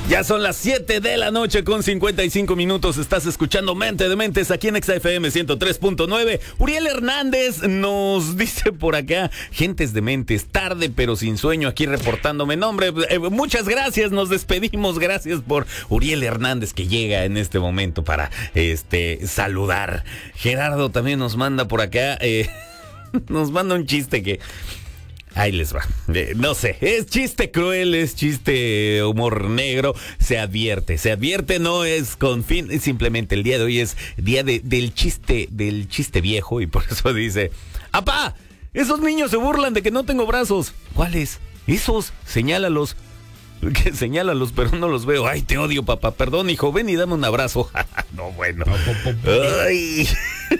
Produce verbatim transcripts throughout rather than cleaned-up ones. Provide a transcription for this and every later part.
Ya son las siete de la noche con cincuenta y cinco minutos. Estás escuchando Mente de Mentes aquí en X F M ciento tres punto nueve. Uriel Hernández nos dice por acá: gentes de mentes, tarde pero sin sueño, aquí reportándome. No, hombre, eh, muchas gracias, nos despedimos. Gracias por Uriel Hernández, que llega en este momento para este saludar. Gerardo también nos manda por acá, eh, nos manda un chiste que... ahí les va. Eh, no sé, es chiste cruel, es chiste humor negro. Se advierte, se advierte, no es con fin. Simplemente el día de hoy es día de, del chiste, del chiste viejo. Y por eso dice: ¡apá! Esos niños se burlan de que no tengo brazos. ¿Cuáles? Esos, señálalos. Que señálalos, pero no los veo. Ay, te odio, papá. Perdón, hijo, ven y dame un abrazo. No, bueno. Ay.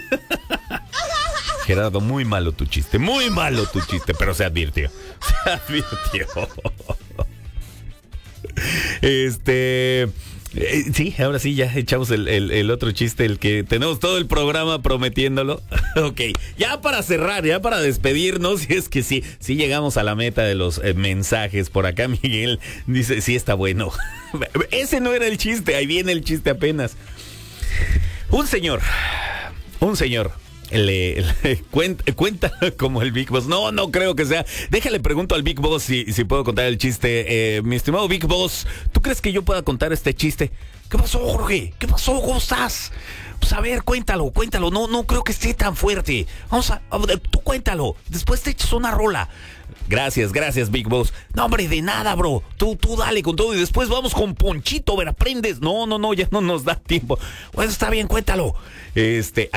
Gerardo, muy malo tu chiste, muy malo tu chiste, pero se advirtió, se advirtió. Este, eh, sí, ahora sí, ya echamos el, el, el otro chiste, el que tenemos todo el programa prometiéndolo. Ok, ya para cerrar, ya para despedirnos, y es que sí, sí llegamos a la meta de los eh, mensajes. Por acá Miguel dice: sí, está bueno. Ese no era el chiste, ahí viene el chiste apenas. Un señor, un señor... Le, le cuenta, cuenta como el Big Boss. No, no creo que sea. Déjale, pregunto al Big Boss si, si puedo contar el chiste. Eh, mi estimado Big Boss, ¿tú crees que yo pueda contar este chiste? ¿Qué pasó, Jorge? ¿Qué pasó? ¿Cómo estás? Pues a ver, cuéntalo, cuéntalo. No, no creo que esté tan fuerte. Vamos a, a tú cuéntalo. Después te echas una rola. Gracias, gracias, Big Boss. No, hombre, de nada, bro. Tú, tú dale con todo y después vamos con Ponchito, ver, aprendes. No, no, no, ya no nos da tiempo. Bueno, está bien, cuéntalo. Este...